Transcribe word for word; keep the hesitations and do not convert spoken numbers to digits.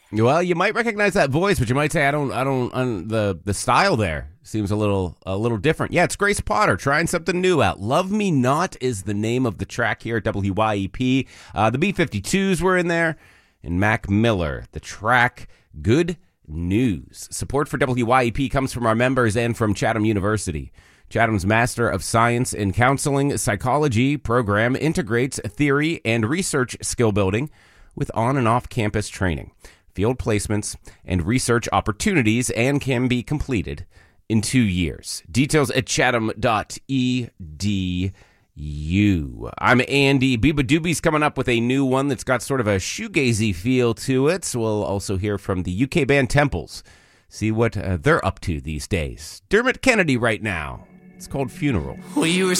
Well, you might recognize that voice, but you might say, "I don't, I don't." Um, the the style there seems a little a little different. Yeah, it's Grace Potter trying something new out. "Love Me Not" is the name of the track here at W Y E P. Uh, the B fifty-twos were in there, and Mac Miller. The track "Good News." Support for W Y E P comes from our members and from Chatham University. Chatham's Master of Science in Counseling Psychology program integrates theory and research skill building with on and off campus training, field placements, and research opportunities, and can be completed in two years. Details at chatham dot e d u. I'm Andy. Biba Doobie's coming up with a new one that's got sort of a shoegazy feel to it. So we'll also hear from the U K band Temples, see what uh, they're up to these days. Dermot Kennedy right now. It's called Funeral. Well, you were